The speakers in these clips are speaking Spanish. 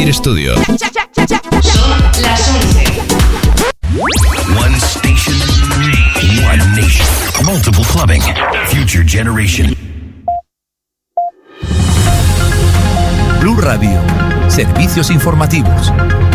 Compartir estudio. Son las 11. One station, one nation. Multiple clubbing. Future generation. Blue Radio. Servicios informativos.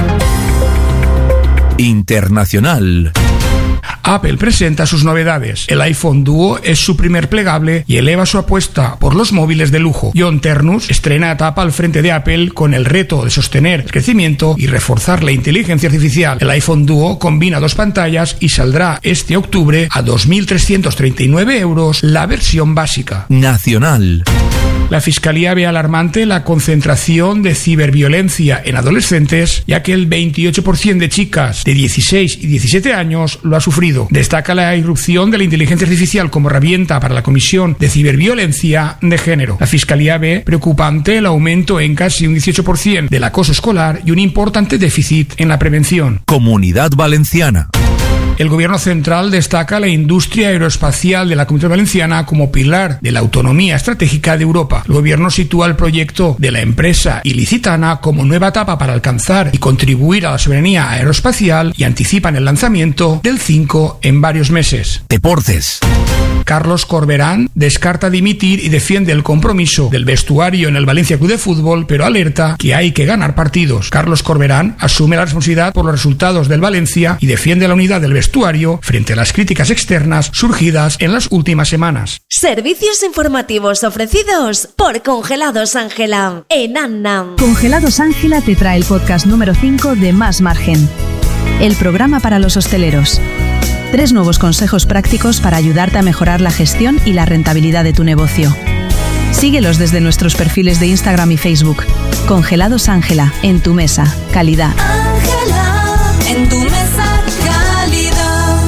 Internacional. Apple presenta sus novedades. El iPhone Duo es su primer plegable y eleva su apuesta por los móviles de lujo. John Ternus estrena etapa al frente de Apple con el reto de sostener el crecimiento y reforzar la inteligencia artificial. El iPhone Duo combina 2 pantallas y saldrá este octubre a 2.339 euros la versión básica. Nacional. La Fiscalía ve alarmante la concentración de ciberviolencia en adolescentes, ya que el 28% de chicas de 16 y 17 años lo ha sufrido. Destaca la irrupción de la inteligencia artificial como herramienta para la comisión de ciberviolencia de género. La Fiscalía ve preocupante el aumento en casi un 18% del acoso escolar y un importante déficit en la prevención. Comunidad Valenciana. El Gobierno central destaca la industria aeroespacial de la Comunidad Valenciana como pilar de la autonomía estratégica de Europa. El Gobierno sitúa el proyecto de la empresa ilicitana como nueva etapa para alcanzar y contribuir a la soberanía aeroespacial y anticipan el lanzamiento del 5 en varios meses. Deportes. Carlos Corberán descarta dimitir y defiende el compromiso del vestuario en el Valencia Club de Fútbol, pero alerta que hay que ganar partidos. Carlos Corberán asume la responsabilidad por los resultados del Valencia y defiende la unidad del vestuario frente a las críticas externas surgidas en las últimas semanas. Servicios informativos ofrecidos por Congelados Ángela en Annam. Congelados Ángela te trae el podcast número 5 de Más Margen, el programa para los hosteleros. 3 nuevos consejos prácticos para ayudarte a mejorar la gestión y la rentabilidad de tu negocio. Síguelos desde nuestros perfiles de Instagram y Facebook. Congelados Ángela, en tu mesa, calidad. Ángela, en tu mesa, calidad.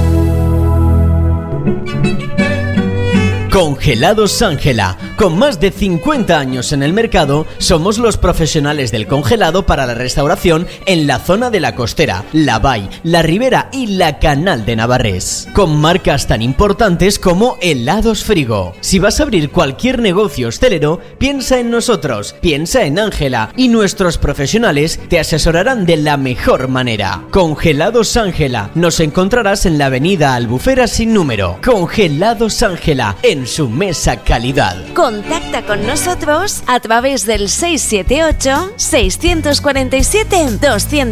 Congelados Ángela. Con más de 50 años en el mercado, somos los profesionales del congelado para la restauración en la zona de la Costera, la Vall, la Ribera y la Canal de Navarrés. Con marcas tan importantes como Helados Frigo. Si vas a abrir cualquier negocio hostelero, piensa en nosotros, piensa en Ángela y nuestros profesionales te asesorarán de la mejor manera. Congelados Ángela. Nos encontrarás en la avenida Albufera sin número. Congelados Ángela, en su mesa calidad. Contacta con nosotros a través del 678 647 200.